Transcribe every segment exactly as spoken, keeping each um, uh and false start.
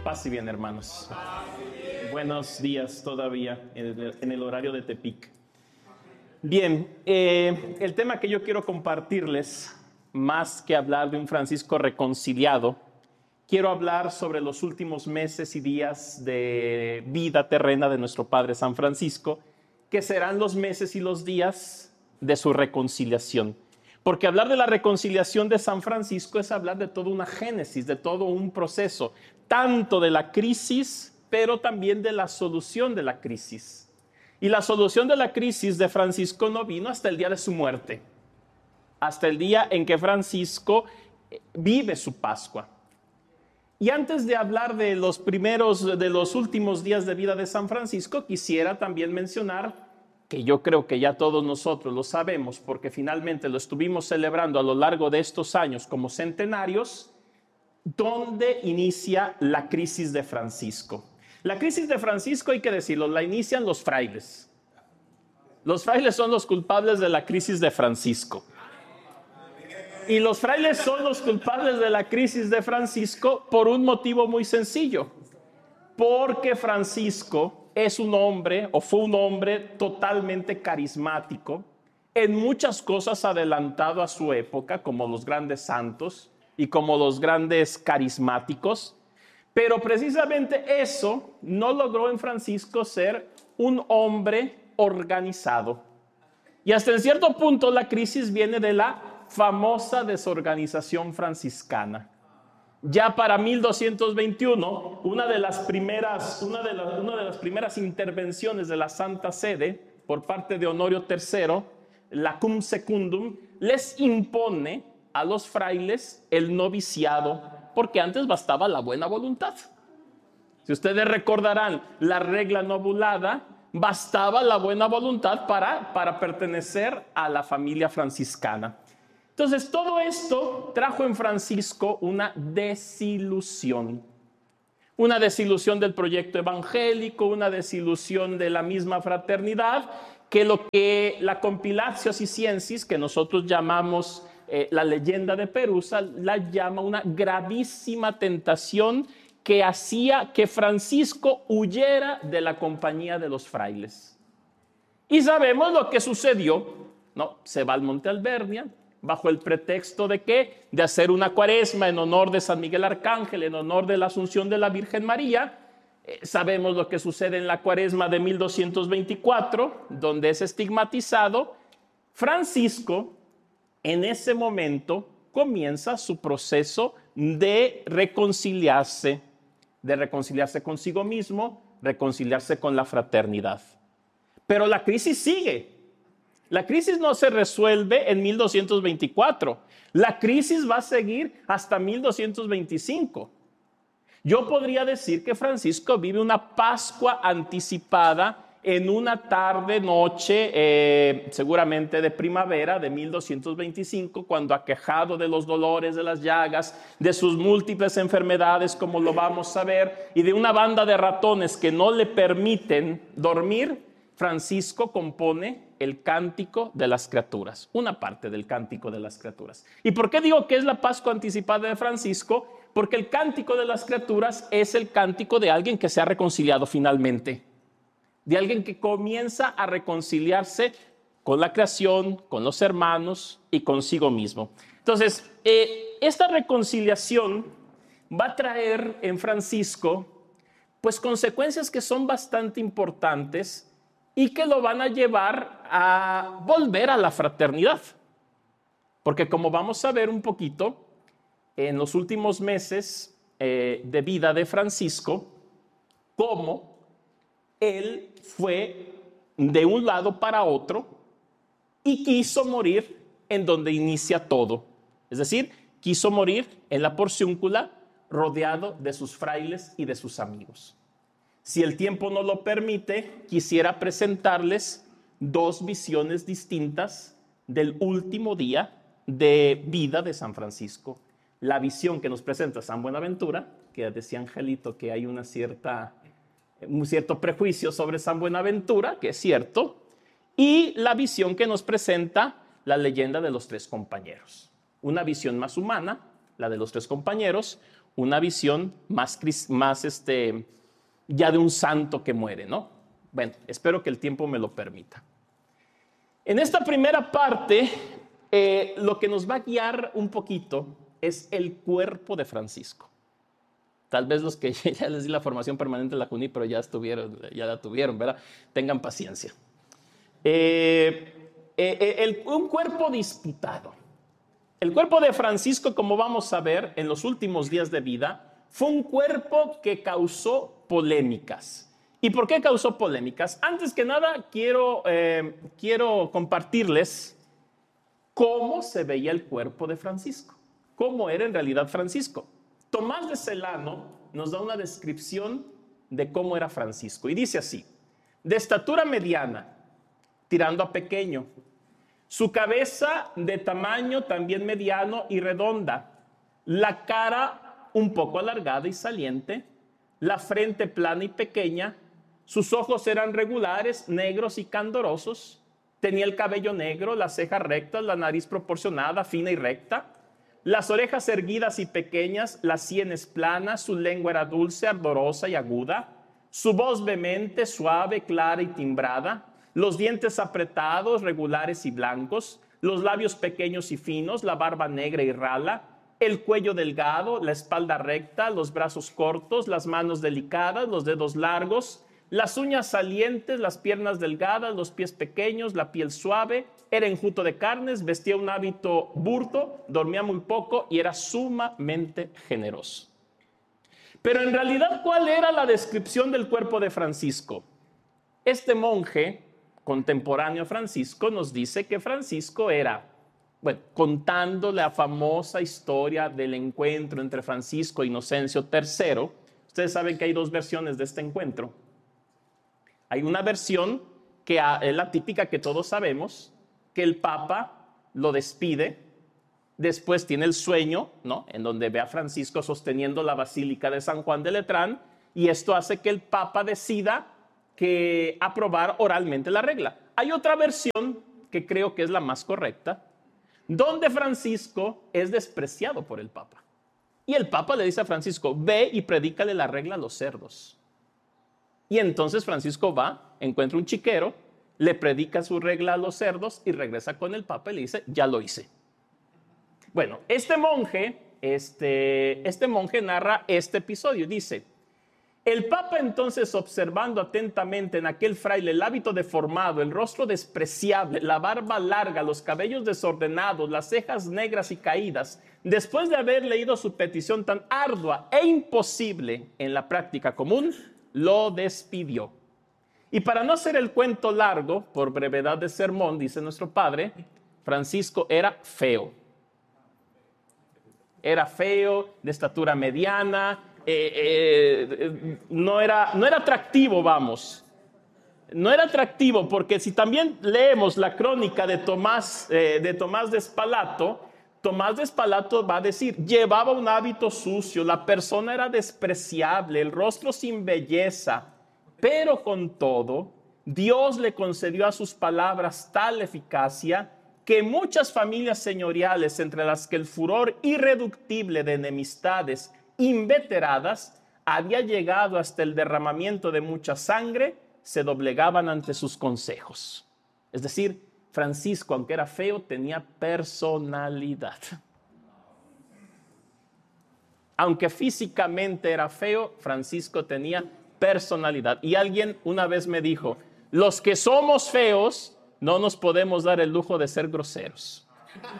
Paz y bien, hermanos. Buenos días todavía en el, en el horario de Tepic. Bien, eh, el tema que yo quiero compartirles, más que hablar de un Francisco reconciliado, quiero hablar sobre los últimos meses y días de vida terrena de nuestro Padre San Francisco, que serán los meses y los días de su reconciliación. Porque hablar de la reconciliación de San Francisco es hablar de toda una génesis, de todo un proceso, tanto de la crisis, pero también de la solución de la crisis. Y la solución de la crisis de Francisco no vino hasta el día de su muerte, hasta el día en que Francisco vive su Pascua. Y antes de hablar de los primeros, de los últimos días de vida de San Francisco, quisiera también mencionar que yo creo que ya todos nosotros lo sabemos, porque finalmente lo estuvimos celebrando a lo largo de estos años como centenarios, donde inicia la crisis de Francisco. La crisis de Francisco, hay que decirlo, la inician los frailes. Los frailes son los culpables de la crisis de Francisco. Y los frailes son los culpables de la crisis de Francisco por un motivo muy sencillo. Porque Francisco es un hombre, o fue un hombre totalmente carismático, en muchas cosas adelantado a su época, como los grandes santos y como los grandes carismáticos, pero precisamente eso no logró en Francisco ser un hombre organizado. Y hasta en cierto punto la crisis viene de la famosa desorganización franciscana. Ya para mil doscientos veintiuno, una de las primeras, una de las, una de las primeras intervenciones de la Santa Sede por parte de Honorio tercero, la Cum Secundum, les impone a los frailes el noviciado, porque antes bastaba la buena voluntad. Si ustedes recordarán la regla novulada, bastaba la buena voluntad para, para pertenecer a la familia franciscana. Entonces, todo esto trajo en Francisco una desilusión. Una desilusión del proyecto evangélico, una desilusión de la misma fraternidad, que lo que la Compilatio Siciensis, que nosotros llamamos eh, la leyenda de Perusa, la llama una gravísima tentación que hacía que Francisco huyera de la compañía de los frailes. Y sabemos lo que sucedió, ¿no? Se va al Monte Albernia, bajo el pretexto de qué, de hacer una cuaresma en honor de San Miguel Arcángel, en honor de la Asunción de la Virgen María. Eh, sabemos lo que sucede en la cuaresma de mil doscientos veinticuatro, donde es estigmatizado. Francisco, en ese momento, comienza su proceso de reconciliarse, de reconciliarse consigo mismo, reconciliarse con la fraternidad. Pero la crisis sigue. La crisis no se resuelve en mil doscientos veinticuatro. La crisis va a seguir hasta mil doscientos veinticinco. Yo podría decir que Francisco vive una Pascua anticipada en una tarde, noche, eh, seguramente de primavera de mil doscientos veinticinco, cuando aquejado de los dolores, de las llagas, de sus múltiples enfermedades, como lo vamos a ver, y de una banda de ratones que no le permiten dormir, Francisco compone el Cántico de las Criaturas, una parte del Cántico de las Criaturas. ¿Y por qué digo que es la Pascua anticipada de Francisco? Porque el Cántico de las Criaturas es el cántico de alguien que se ha reconciliado finalmente, de alguien que comienza a reconciliarse con la creación, con los hermanos y consigo mismo. Entonces, eh, esta reconciliación va a traer en Francisco pues consecuencias que son bastante importantes y que lo van a llevar a volver a la fraternidad. Porque como vamos a ver un poquito, en los últimos meses eh, de vida de Francisco, cómo él fue de un lado para otro y quiso morir en donde inicia todo. Es decir, quiso morir en la porciúncula, rodeado de sus frailes y de sus amigos. Si el tiempo no lo permite, quisiera presentarles dos visiones distintas del último día de vida de San Francisco. La visión que nos presenta San Buenaventura, que decía Angelito que hay una cierta, un cierto prejuicio sobre San Buenaventura, que es cierto, y la visión que nos presenta la leyenda de los tres compañeros. Una visión más humana, la de los tres compañeros, una visión más, más este, ya de un santo que muere, ¿no? Bueno, espero que el tiempo me lo permita. En esta primera parte, eh, lo que nos va a guiar un poquito es el cuerpo de Francisco. Tal vez los que ya les di la formación permanente en la C U N Y, pero ya estuvieron, ya la tuvieron, ¿verdad? Tengan paciencia. Eh, eh, el, un cuerpo disputado. El cuerpo de Francisco, como vamos a ver en los últimos días de vida, fue un cuerpo que causó polémicas. ¿Y por qué causó polémicas? Antes que nada, quiero, eh, quiero compartirles cómo se veía el cuerpo de Francisco, cómo era en realidad Francisco. Tomás de Celano nos da una descripción de cómo era Francisco y dice así: de estatura mediana, tirando a pequeño, su cabeza de tamaño también mediano y redonda, la cara un poco alargada y saliente, la frente plana y pequeña, sus ojos eran regulares, negros y candorosos, tenía el cabello negro, las cejas rectas, la nariz proporcionada, fina y recta, las orejas erguidas y pequeñas, las sienes planas, su lengua era dulce, ardorosa y aguda, su voz vehemente, suave, clara y timbrada, los dientes apretados, regulares y blancos, los labios pequeños y finos, la barba negra y rala, el cuello delgado, la espalda recta, los brazos cortos, las manos delicadas, los dedos largos, las uñas salientes, las piernas delgadas, los pies pequeños, la piel suave, era enjuto de carnes, vestía un hábito burdo, dormía muy poco y era sumamente generoso. Pero en realidad, ¿cuál era la descripción del cuerpo de Francisco? Este monje contemporáneo a Francisco nos dice que Francisco era, bueno, contando la famosa historia del encuentro entre Francisco e Inocencio tercero. Ustedes saben que hay dos versiones de este encuentro. Hay una versión que es la típica que todos sabemos, que el Papa lo despide, después tiene el sueño, ¿no?, en donde ve a Francisco sosteniendo la Basílica de San Juan de Letrán, y esto hace que el Papa decida que aprobar oralmente la regla. Hay otra versión que creo que es la más correcta, donde Francisco es despreciado por el Papa. Y el Papa le dice a Francisco: ve y predícale la regla a los cerdos. Y entonces Francisco va, encuentra un chiquero, le predica su regla a los cerdos y regresa con el Papa y le dice: ya lo hice. Bueno, este monje, este, este monje narra este episodio. Dice: el Papa entonces, observando atentamente en aquel fraile el hábito deformado, el rostro despreciable, la barba larga, los cabellos desordenados, las cejas negras y caídas, después de haber leído su petición tan ardua e imposible en la práctica común, lo despidió. Y para no hacer el cuento largo, por brevedad de sermón, dice nuestro padre, Francisco era feo. Era feo, de estatura mediana, eh, eh, no, era, no era atractivo, vamos. No era atractivo, porque si también leemos la crónica de Tomás, eh, de Tomás de Spalato, Tomás de Spalato va a decir: llevaba un hábito sucio, la persona era despreciable, el rostro sin belleza, pero con todo, Dios le concedió a sus palabras tal eficacia que muchas familias señoriales, entre las que el furor irreductible de enemistades inveteradas había llegado hasta el derramamiento de mucha sangre, se doblegaban ante sus consejos. Es decir, Francisco, aunque era feo, tenía personalidad. Aunque físicamente era feo, Francisco tenía personalidad. Y alguien una vez me dijo: los que somos feos no nos podemos dar el lujo de ser groseros.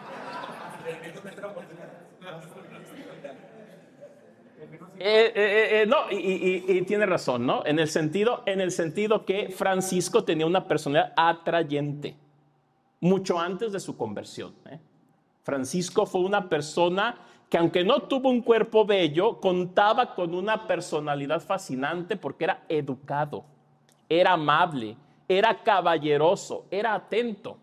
Eh, eh, eh, no, y, y, y tiene razón, ¿no? En el sentido, en el sentido que Francisco tenía una personalidad atrayente, mucho antes de su conversión, ¿eh? Francisco fue una persona que, aunque no tuvo un cuerpo bello, contaba con una personalidad fascinante porque era educado, era amable, era caballeroso, era atento.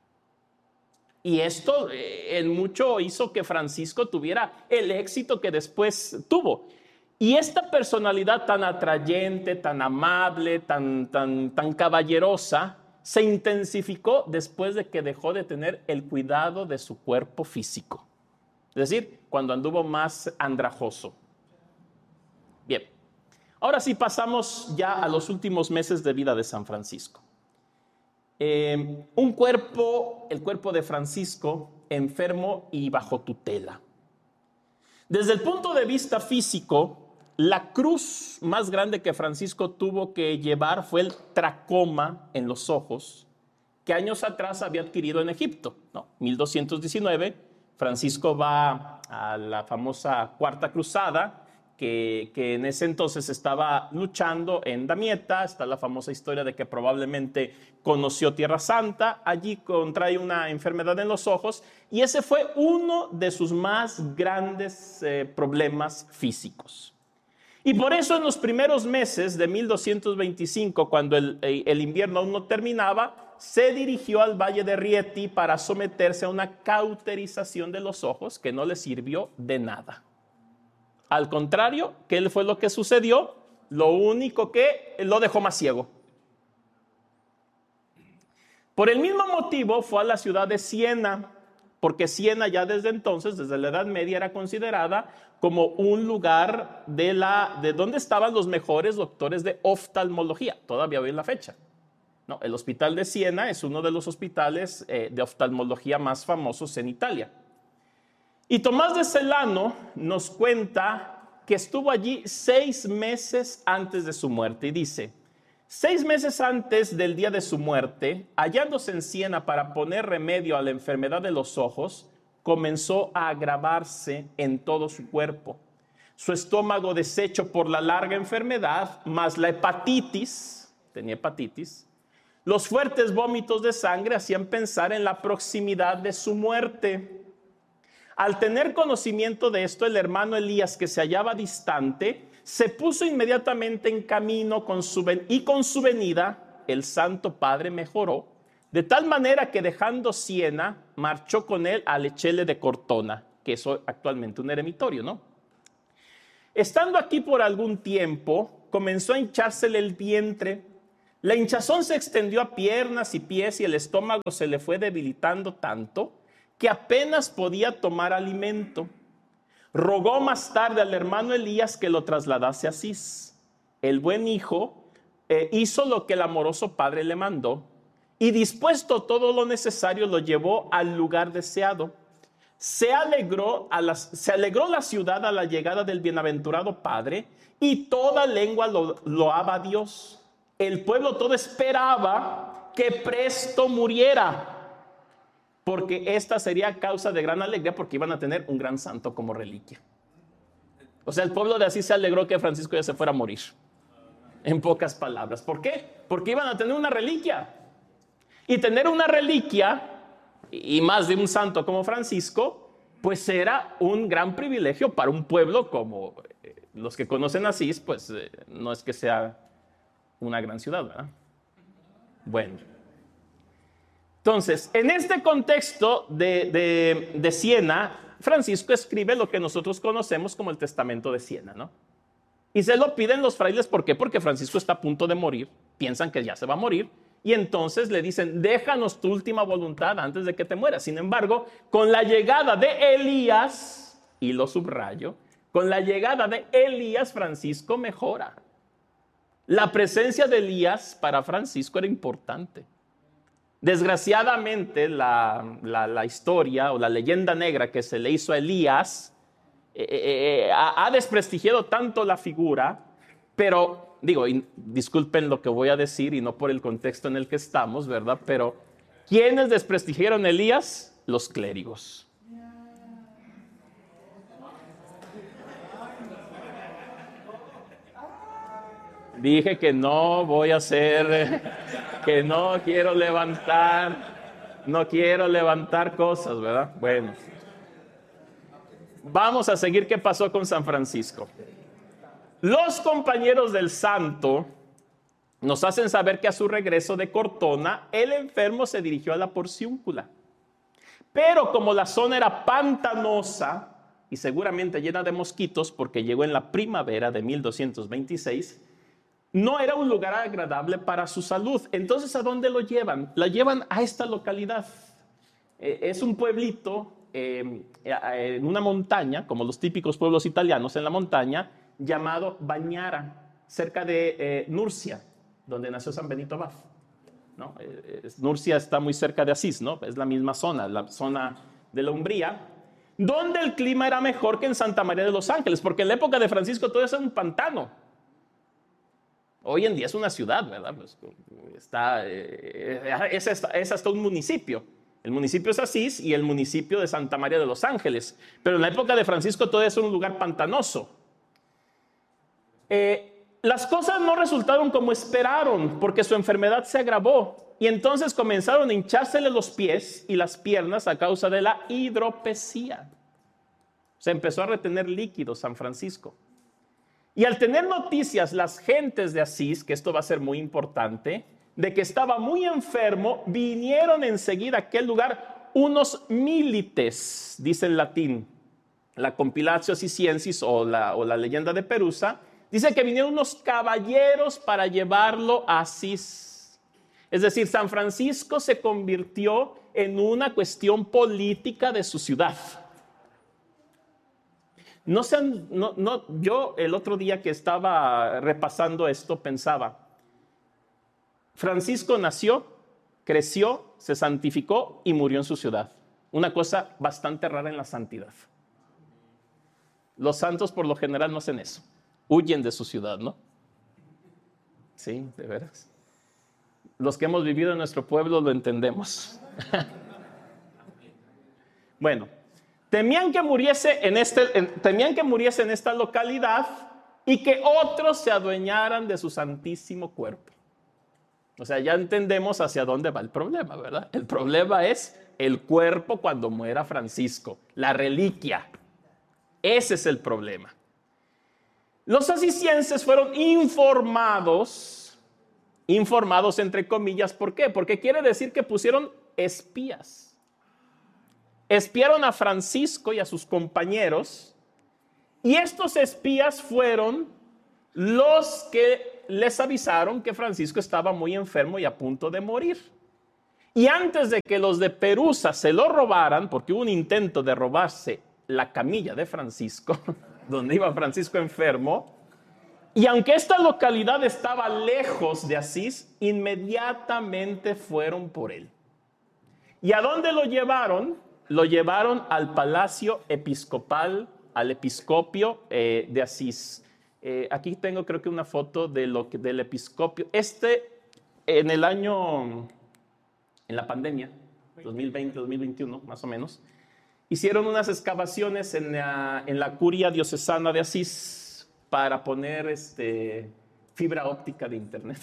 Y esto eh, en mucho hizo que Francisco tuviera el éxito que después tuvo. Y esta personalidad tan atrayente, tan amable, tan, tan, tan caballerosa, se intensificó después de que dejó de tener el cuidado de su cuerpo físico. Es decir, cuando anduvo más andrajoso. Bien, ahora sí pasamos ya a los últimos meses de vida de San Francisco. Eh, un cuerpo, el cuerpo de Francisco, enfermo y bajo tutela. Desde el punto de vista físico, la cruz más grande que Francisco tuvo que llevar fue el tracoma en los ojos, que años atrás había adquirido en Egipto, ¿no? mil doscientos diecinueve, Francisco va a la famosa Cuarta Cruzada, que, que en ese entonces estaba luchando en Damieta. Está la famosa historia de que probablemente conoció Tierra Santa, allí contrae una enfermedad en los ojos, y ese fue uno de sus más grandes eh, problemas físicos. Y por eso en los primeros meses de mil doscientos veinticinco, cuando el, el invierno aún no terminaba, se dirigió al Valle de Rieti para someterse a una cauterización de los ojos que no le sirvió de nada. Al contrario, ¿qué fue lo que sucedió? Lo único que lo dejó más ciego. Por el mismo motivo fue a la ciudad de Siena, porque Siena ya desde entonces, desde la Edad Media, era considerada como un lugar de, la, de donde estaban los mejores doctores de oftalmología, todavía hoy en la fecha. No, el hospital de Siena es uno de los hospitales eh, de oftalmología más famosos en Italia. Y Tomás de Celano nos cuenta que estuvo allí seis meses antes de su muerte, y dice: seis meses antes del día de su muerte, hallándose en Siena para poner remedio a la enfermedad de los ojos, comenzó a agravarse en todo su cuerpo. Su estómago deshecho por la larga enfermedad, más la hepatitis, tenía hepatitis, los fuertes vómitos de sangre hacían pensar en la proximidad de su muerte. Al tener conocimiento de esto, el hermano Elías, que se hallaba distante, se puso inmediatamente en camino con su ven- y con su venida el Santo Padre mejoró, de tal manera que dejando Siena, marchó con él a Lecele de Cortona, que es actualmente un eremitorio, ¿no? Estando aquí por algún tiempo, comenzó a hinchársele el vientre. La hinchazón se extendió a piernas y pies y el estómago se le fue debilitando tanto que apenas podía tomar alimento. Rogó más tarde al hermano Elías que lo trasladase a Cis. El buen hijo eh, hizo lo que el amoroso padre le mandó y, dispuesto todo lo necesario, lo llevó al lugar deseado. Se alegró, a las, se alegró la ciudad a la llegada del bienaventurado padre, y toda lengua lo, loaba a Dios. El pueblo todo esperaba que presto muriera, porque esta sería causa de gran alegría, porque iban a tener un gran santo como reliquia. O sea, el pueblo de Asís se alegró que Francisco ya se fuera a morir, en pocas palabras. ¿Por qué? Porque iban a tener una reliquia. Y tener una reliquia, y más de un santo como Francisco, pues era un gran privilegio para un pueblo como eh, los que conocen Asís, pues eh, no es que sea una gran ciudad, ¿verdad? Bueno. Entonces, en este contexto de, de, de Siena, Francisco escribe lo que nosotros conocemos como el Testamento de Siena, ¿no? Y se lo piden los frailes, ¿por qué? Porque Francisco está a punto de morir, piensan que ya se va a morir, y entonces le dicen: déjanos tu última voluntad antes de que te mueras. Sin embargo, con la llegada de Elías, y lo subrayo, con la llegada de Elías, Francisco mejora. La presencia de Elías para Francisco era importante. Desgraciadamente, la, la, la historia o la leyenda negra que se le hizo a Elías eh, eh, ha, ha desprestigiado tanto la figura, pero digo, y disculpen lo que voy a decir y no por el contexto en el que estamos, ¿verdad? Pero ¿quiénes desprestigiaron a Elías? Los clérigos. Dije que no voy a hacer, que no quiero levantar, no quiero levantar cosas, ¿verdad? Bueno, vamos a seguir qué pasó con San Francisco. Los compañeros del santo nos hacen saber que a su regreso de Cortona, el enfermo se dirigió a la Porciúncula. Pero como la zona era pantanosa y seguramente llena de mosquitos, porque llegó en la primavera de mil doscientos veintiséis, no era un lugar agradable para su salud. Entonces, ¿a dónde lo llevan? La llevan a esta localidad. Eh, es un pueblito eh, en una montaña, como los típicos pueblos italianos en la montaña, llamado Bañara, cerca de eh, Nurcia, donde nació San Benito Abad, ¿no? Eh, Nurcia está muy cerca de Asís, ¿no? Es la misma zona, la zona de la Umbría, donde el clima era mejor que en Santa María de los Ángeles, porque en la época de Francisco todo eso era un pantano. Hoy en día es una ciudad, ¿verdad? Pues está, eh, es, hasta, es hasta un municipio. El municipio es Asís y el municipio de Santa María de los Ángeles. Pero en la época de Francisco todo eso era un lugar pantanoso. Eh, las cosas no resultaron como esperaron porque su enfermedad se agravó. Y entonces comenzaron a hinchársele los pies y las piernas a causa de la hidropesía. Se empezó a retener líquidos San Francisco. Y al tener noticias las gentes de Asís, que esto va a ser muy importante, de que estaba muy enfermo, vinieron enseguida a aquel lugar unos milites, dice en latín, la Compilatio Assisiensis o la, o la leyenda de Perusa, dice que vinieron unos caballeros para llevarlo a Asís. Es decir, San Francisco se convirtió en una cuestión política de su ciudad. No sean, no, no, yo el otro día que estaba repasando esto pensaba, Francisco nació, creció, se santificó y murió en su ciudad. Una cosa bastante rara en la santidad. Los santos por lo general no hacen eso, huyen de su ciudad, ¿no? Sí, de veras. Los que hemos vivido en nuestro pueblo lo entendemos. Bueno. Temían que muriese en este, en, temían que muriese en esta localidad y que otros se adueñaran de su santísimo cuerpo. O sea, ya entendemos hacia dónde va el problema, ¿verdad? El problema es el cuerpo cuando muera Francisco, la reliquia. Ese es el problema. Los asisienses fueron informados, informados entre comillas, ¿por qué? Porque quiere decir que pusieron espías. Espiaron a Francisco y a sus compañeros, y estos espías fueron los que les avisaron que Francisco estaba muy enfermo y a punto de morir. Y antes de que los de Perusa se lo robaran, porque hubo un intento de robarse la camilla de Francisco, donde iba Francisco enfermo, y aunque esta localidad estaba lejos de Asís, inmediatamente fueron por él. ¿Y a dónde lo llevaron? Lo llevaron al palacio episcopal, al episcopio eh, de Asís. Eh, aquí tengo creo que una foto de lo que, del episcopio. Este, en el año, en la pandemia, dos mil veinte, dos mil veintiuno, más o menos, hicieron unas excavaciones en la, en la curia diocesana de Asís para poner este, fibra óptica de internet.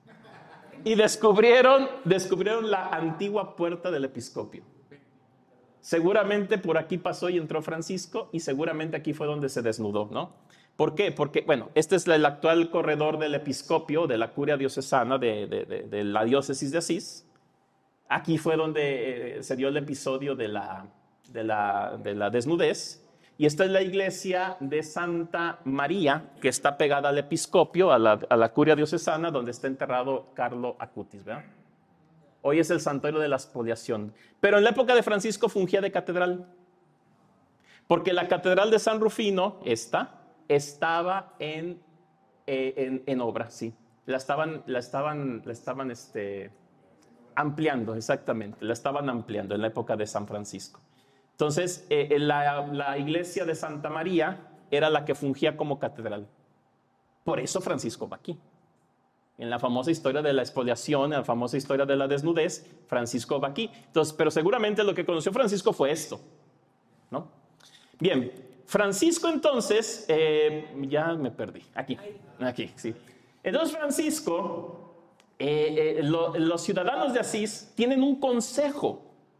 Y descubrieron, descubrieron la antigua puerta del episcopio. Seguramente por aquí pasó y entró Francisco y seguramente aquí fue donde se desnudó, ¿no? ¿Por qué? Porque, bueno, este es el actual corredor del episcopio, de la curia diocesana de, de, de, de la diócesis de Asís. Aquí fue donde eh, se dio el episodio de la, de, la, de la desnudez. Y esta es la iglesia de Santa María, que está pegada al episcopio, a la, a la curia diocesana, donde está enterrado Carlo Acutis, ¿verdad? Hoy es el santuario de la expoliación. Pero en la época de Francisco fungía de catedral. Porque la catedral de San Rufino, esta, estaba en, eh, en, en obra, sí. La estaban, la estaban, la estaban este, ampliando, exactamente. La estaban ampliando en la época de San Francisco. Entonces, eh, la, la iglesia de Santa María era la que fungía como catedral. Por eso Francisco va aquí. En la famosa historia de la expoliación, en la famosa historia de la desnudez, Francisco va aquí. Entonces, pero seguramente lo que conoció Francisco fue esto, ¿no? Bien, Francisco entonces, eh, ya me perdí, aquí, aquí, sí. Entonces Francisco, eh, eh, lo, los ciudadanos de Asís tienen un consejo.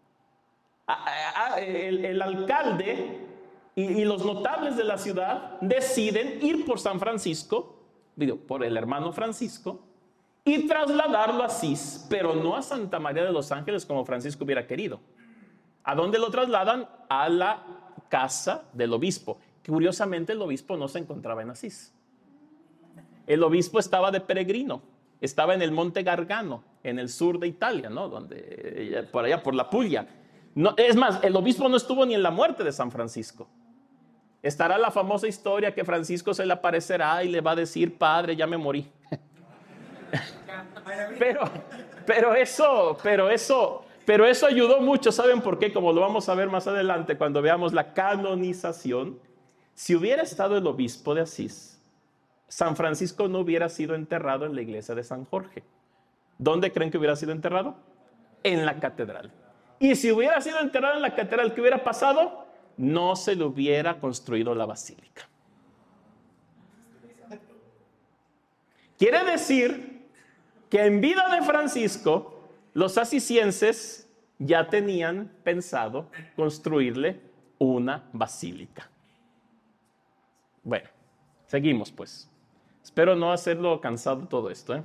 A, a, el, el alcalde y, y los notables de la ciudad deciden ir por San Francisco, digo, por el hermano Francisco, y trasladarlo a Asís, pero no a Santa María de los Ángeles como Francisco hubiera querido. ¿A dónde lo trasladan? A la casa del obispo. Curiosamente, el obispo no se encontraba en Asís. El obispo estaba de peregrino, estaba en el Monte Gargano, en el sur de Italia, ¿no? Donde, por allá, por la Puglia. No, es más, el obispo no estuvo ni en la muerte de San Francisco. Estará la famosa historia que Francisco se le aparecerá y le va a decir, padre, ya me morí. pero, pero eso, pero eso, pero eso ayudó mucho. ¿Saben por qué? Como lo vamos a ver más adelante cuando veamos la canonización. Si hubiera estado el obispo de Asís, San Francisco no hubiera sido enterrado en la iglesia de San Jorge. ¿Dónde creen que hubiera sido enterrado? En la catedral. Y si hubiera sido enterrado en la catedral, ¿qué hubiera pasado? No se le hubiera construido la basílica. Quiere decir que en vida de Francisco, los asisienses ya tenían pensado construirle una basílica. Bueno, seguimos pues. Espero no hacerlo cansado todo esto, ¿eh?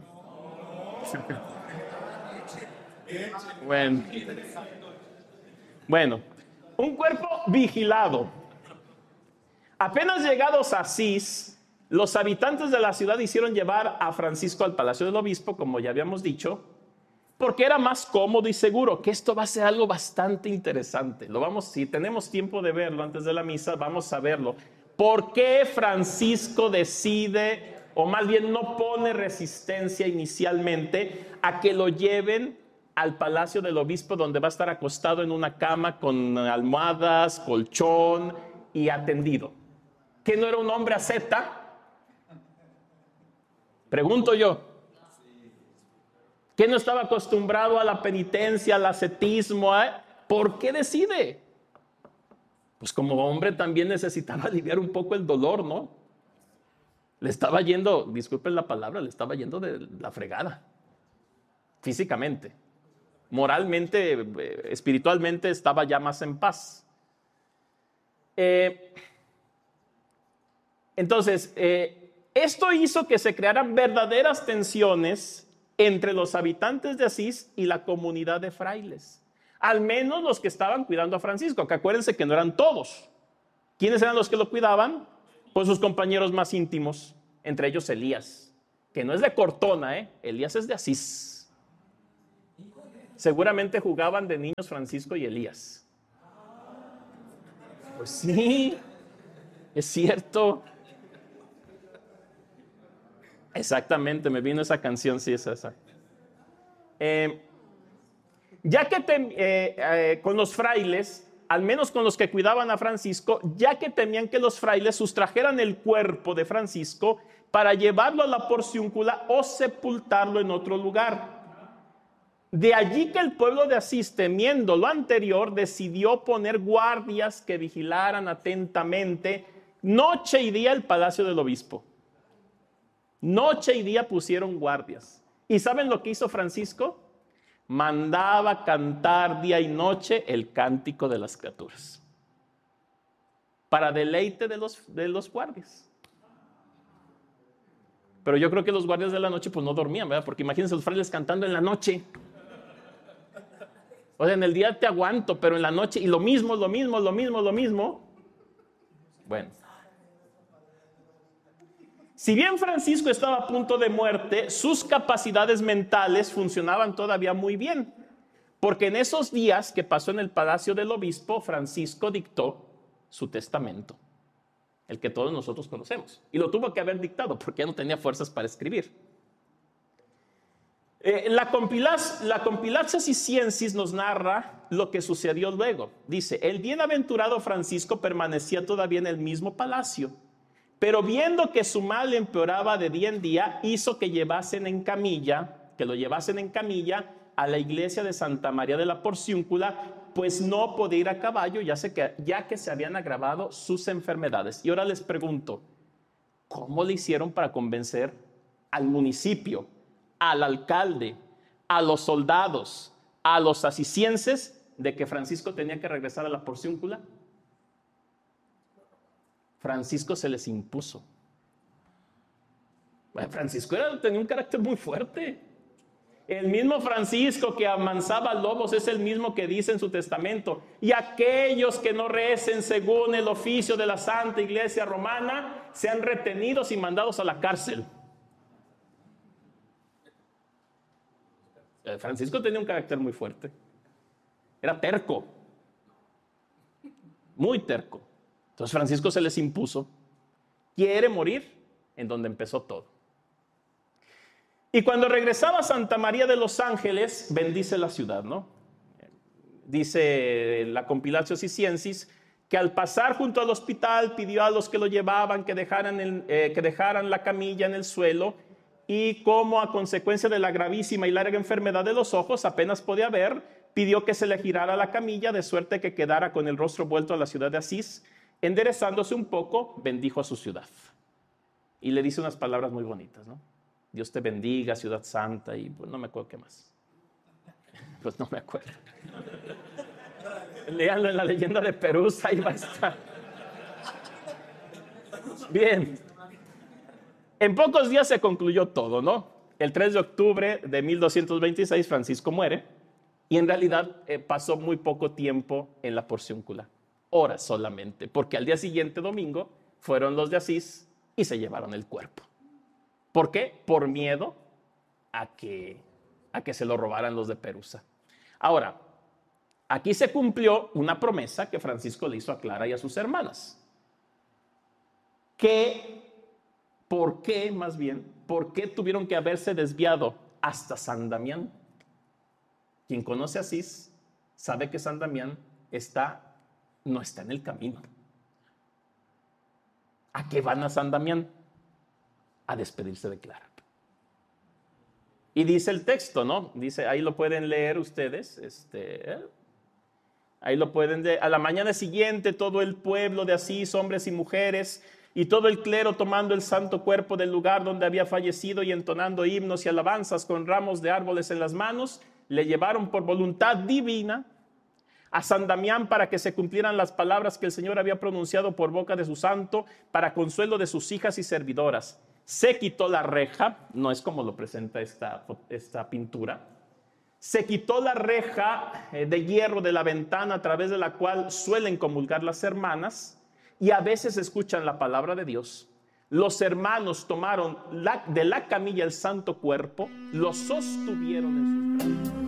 Bueno. Bueno, un cuerpo vigilado. Apenas llegados a Asís, los habitantes de la ciudad hicieron llevar a Francisco al palacio del obispo, como ya habíamos dicho, porque era más cómodo y seguro, que esto va a ser algo bastante interesante. Lo vamos, si tenemos tiempo de verlo antes de la misa, vamos a verlo. ¿Por qué Francisco decide, o más bien no pone resistencia inicialmente a que lo lleven al palacio del obispo, donde va a estar acostado en una cama con almohadas, colchón y atendido? ¿Que no era un hombre asceta? Pregunto yo. ¿Que no estaba acostumbrado a la penitencia, al ascetismo? ¿Eh? ¿Por qué decide? Pues como hombre también necesitaba aliviar un poco el dolor, ¿no? Le estaba yendo, disculpen la palabra, le estaba yendo de la fregada. Físicamente. Moralmente, espiritualmente estaba ya más en paz. Eh, entonces, eh, esto hizo que se crearan verdaderas tensiones entre los habitantes de Asís y la comunidad de frailes. Al menos los que estaban cuidando a Francisco, que acuérdense que no eran todos. ¿Quiénes eran los que lo cuidaban? Pues sus compañeros más íntimos, entre ellos Elías, que no es de Cortona, ¿eh? Elías es de Asís. Seguramente jugaban de niños Francisco y Elías. Pues sí, es cierto. Exactamente, me vino esa canción, sí, es esa. Eh, ya que te, eh, eh, con los frailes, al menos con los que cuidaban a Francisco, ya que temían que los frailes sustrajeran el cuerpo de Francisco para llevarlo a la porciúncula o sepultarlo en otro lugar. De allí que el pueblo de Asís, temiendo lo anterior, decidió poner guardias que vigilaran atentamente noche y día el palacio del obispo. Noche y día pusieron guardias. ¿Y saben lo que hizo Francisco? Mandaba cantar día y noche el cántico de las criaturas, para deleite de los, de los guardias. Pero yo creo que los guardias de la noche pues no dormían, ¿verdad? Porque imagínense los frailes cantando en la noche. O sea, en el día te aguanto, pero en la noche, y lo mismo, lo mismo, lo mismo, lo mismo. Bueno. Si bien Francisco estaba a punto de muerte, sus capacidades mentales funcionaban todavía muy bien, porque en esos días que pasó en el palacio del obispo, Francisco dictó su testamento, el que todos nosotros conocemos, y lo tuvo que haber dictado porque ya no tenía fuerzas para escribir. Eh, la Compilatio la Compilatio Siciensis nos narra lo que sucedió luego. Dice, el bienaventurado Francisco permanecía todavía en el mismo palacio, pero viendo que su mal empeoraba de día en día, hizo que llevasen en camilla, que lo llevasen en camilla a la iglesia de Santa María de la Porciúncula, pues no podía ir a caballo, ya, sé que, ya que se habían agravado sus enfermedades. Y ahora les pregunto, ¿cómo le hicieron para convencer al municipio, al alcalde, a los soldados, a los asisienses de que Francisco tenía que regresar a la Porciúncula? Francisco se les impuso. Bueno, Francisco era, tenía un carácter muy fuerte. El mismo Francisco que amansaba lobos es el mismo que dice en su testamento, y aquellos que no recen según el oficio de la Santa Iglesia Romana sean retenidos y mandados a la cárcel. Francisco tenía un carácter muy fuerte. Era terco. Muy terco. Entonces Francisco se les impuso. Quiere morir en donde empezó todo. Y cuando regresaba a Santa María de los Ángeles, bendice la ciudad, ¿no? Dice la Compilatio Siciensis que al pasar junto al hospital pidió a los que lo llevaban que dejaran, el, eh, que dejaran la camilla en el suelo, y como a consecuencia de la gravísima y larga enfermedad de los ojos apenas podía ver, pidió que se le girara la camilla de suerte que quedara con el rostro vuelto a la ciudad de Asís. Enderezándose un poco, bendijo a su ciudad. Y le dice unas palabras muy bonitas, ¿no? Dios te bendiga, ciudad santa, y pues, no me acuerdo qué más. Pues no me acuerdo. Léanlo en la leyenda de Perusa, ahí va a estar. Bien. En pocos días se concluyó todo, ¿no? El tres de octubre de mil doscientos veintiséis, Francisco muere, y en realidad eh, pasó muy poco tiempo en la porciúncula. Horas solamente, porque al día siguiente, domingo, fueron los de Asís y se llevaron el cuerpo. ¿Por qué? Por miedo a que, a que se lo robaran los de Perusa. Ahora, aquí se cumplió una promesa que Francisco le hizo a Clara y a sus hermanas. Que, ¿por qué, más bien, por qué tuvieron que haberse desviado hasta San Damián? Quien conoce a Asís sabe que San Damián está no está en el camino. ¿A qué van a San Damián? A despedirse de Clara. Y dice el texto, ¿no? Dice, ahí lo pueden leer ustedes. Este, ¿eh? Ahí lo pueden leer. A la mañana siguiente, todo el pueblo de Asís, hombres y mujeres, y todo el clero tomando el santo cuerpo del lugar donde había fallecido y entonando himnos y alabanzas con ramos de árboles en las manos, le llevaron por voluntad divina a San Damián para que se cumplieran las palabras que el Señor había pronunciado por boca de su santo para consuelo de sus hijas y servidoras. Se quitó la reja, no es como lo presenta esta, esta pintura, se quitó la reja de hierro de la ventana a través de la cual suelen comulgar las hermanas y a veces escuchan la palabra de Dios. Los hermanos tomaron la, de la camilla el santo cuerpo, lo sostuvieron en sus brazos.